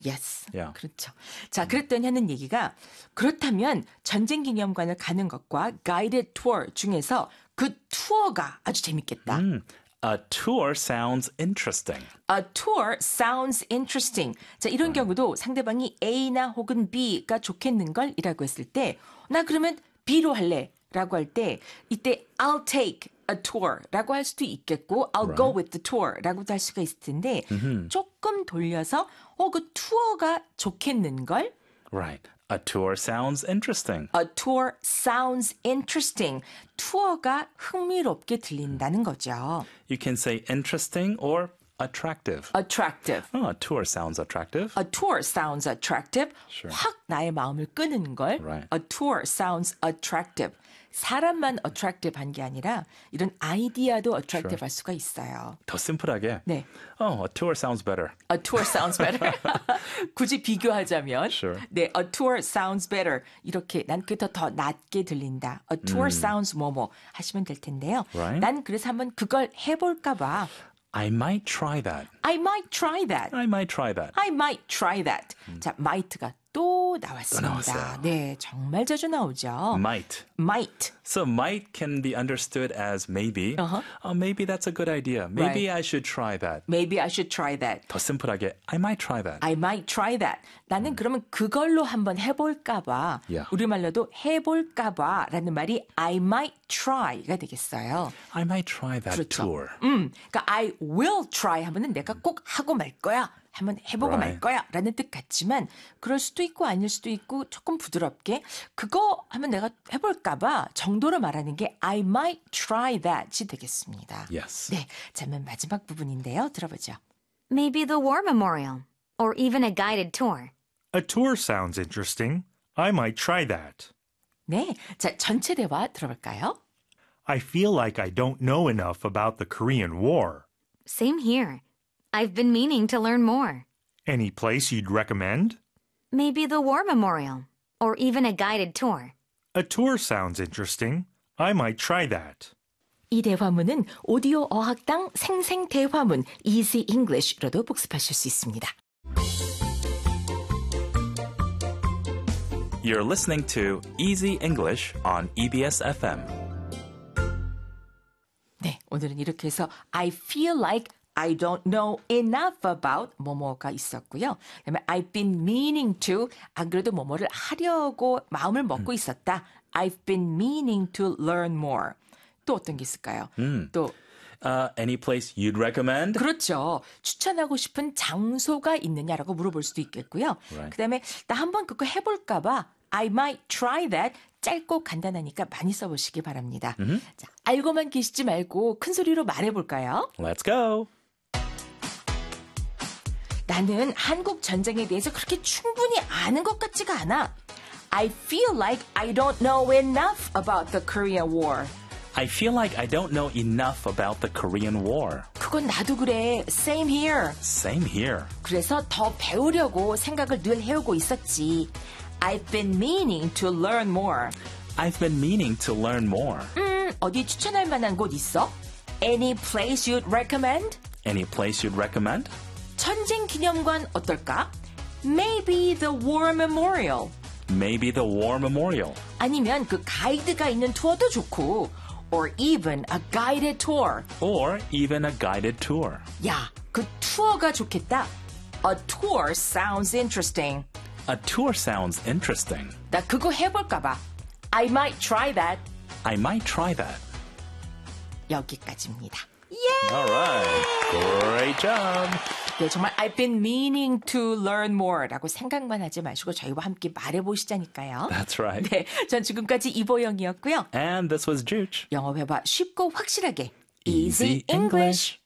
Yes. Yeah. 그렇죠. 자, 그랬더니 하는 얘기가 그렇다면 전쟁기념관을 가는 것과 guided tour 중에서 그 투어가 아주 재밌겠다. A tour sounds interesting. A tour sounds interesting. 자, 이런 경우도 상대방이 A나 혹은 B가 좋겠는걸 이라고 했을 때, 나 그러면 B로 할래 라고 할 때, 이때 I'll take a tour 라고 할 수도 있겠고, I'll go with the tour 라고도 할 수가 있을 텐데, 조금 돌려서, 그 투어가 좋겠는걸? Right. A tour sounds interesting. A tour sounds interesting. 투어가 흥미롭게 들린다는 거죠. You can say interesting or attractive. Attractive. Oh, a tour sounds attractive. A tour sounds attractive. Sure. 확 나의 마음을 끄는 걸. Right. A tour sounds attractive. 사람만 attractive 한 게 아니라 이런 아이디어도 attractive 할 수가 있어요. 더 심플하게. 네. Oh, a tour sounds better. A tour sounds better. 굳이 비교하자면 Sure. 네, a tour sounds better. 이렇게 난 그게 더 낫게 들린다. A tour sounds 뭐뭐 하시면 될 텐데요. Right. 난 그래서 한번 그걸 해볼까 봐. I might try that. I might try that. I might try that. I might try that. 자, might가 또 나왔습니다. 나왔어요. 네, 정말 자주 나오죠. Might. might. So might can be understood as maybe. Oh, maybe that's a good idea. Maybe Right. I should try that. Maybe I should try that. 더 심플하게 I might try that. I might try that. 나는 그러면 그걸로 한번 해볼까 봐. Yeah. 우리말로도 해볼까 봐 라는 말이 I might try가 되겠어요. I might try that 그렇죠. tour. 그러니까 I will try 하면은 내가 꼭 하고 말 거야. 한번 해보고 말 Right. 거야 라는 뜻 같지만 그럴 수도 있고 아닐 수도 있고 조금 부드럽게 그거 하면 내가 해볼까 봐 정도로 말하는 게 I might try that이 되겠습니다. Yes. 네, 자, 맨 마지막 부분인데요. 들어보죠. Maybe the war memorial, or even a guided tour. A tour sounds interesting. I might try that. 네, 자, 전체 대화 들어볼까요? I feel like I don't know enough about the Korean War. Same here. I've been meaning to learn more. Any place you'd recommend? Maybe the war memorial, or even a guided tour. A tour sounds interesting. I might try that. 이 대화문은 오디오 어학당 생생 대화문 Easy English로도 복습하실 수 있습니다. You're listening to Easy English on EBS FM. 네, 오늘은 이렇게 해서 I feel like I don't know enough about 뭐뭐가 있었고요. 그다음에 I've been meaning to 안 그래도 뭐뭐를 하려고 마음을 먹고 있었다. I've been meaning to learn more. 또 어떤 게 있을까요? 또 Any place you'd recommend? 그렇죠. 추천하고 싶은 장소가 있느냐라고 물어볼 수도 있겠고요. Right. 그다음에 나 한번 그거 해볼까 봐 I might try that. 짧고 간단하니까 많이 써보시기 바랍니다. 자, 알고만 계시지 말고 큰 소리로 말해볼까요? Let's go. 나는 한국 전쟁에 대해서 그렇게 충분히 아는 것 같지가 않아. I feel like I don't know enough about the Korean War. I feel like I don't know enough about the Korean War. 그건 나도 그래. Same here. Same here. 그래서 더 배우려고 생각을 늘 해오고 있었지. I've been meaning to learn more. I've been meaning to learn more. 어디 추천할 만한 곳 있어? Any place you'd recommend? Any place you'd recommend? 전쟁 기념관 어떨까? Maybe the War Memorial. Maybe the War Memorial. 아니면 그 가이드가 있는 투어도 좋고 or even a guided tour. Or even a guided tour. 야, 그 투어가 좋겠다. A tour sounds interesting. A tour sounds interesting. 나 그거 해볼까 봐. I might try that. I might try that. 여기까지입니다. All right. Great job. 네, 정말 I've been meaning to learn more 라고 생각만 하지 마시고 저희와 함께 말해보시자니까요. That's right. 네, 전 지금까지 이보영이었고요. And this was Juch. 영어 회화 쉽고 확실하게 Easy English.